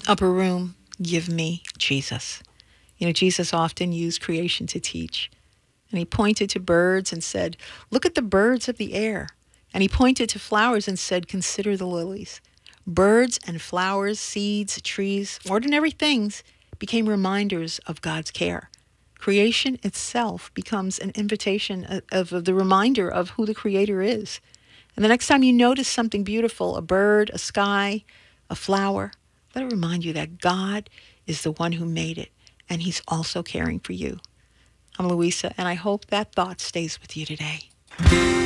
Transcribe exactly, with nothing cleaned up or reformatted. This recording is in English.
Upper room, give me Jesus. You know, Jesus often used creation to teach. And he pointed to birds and said, look at the birds of the air. And he pointed to flowers and said, consider the lilies. Birds and flowers, seeds, trees, ordinary things became reminders of God's care. Creation itself becomes an invitation of, of the reminder of who the Creator is. And the next time you notice something beautiful, a bird, a sky, a flower, let it remind you that God is the one who made it, and he's also caring for you. I'm Louisa, and I hope that thought stays with you today.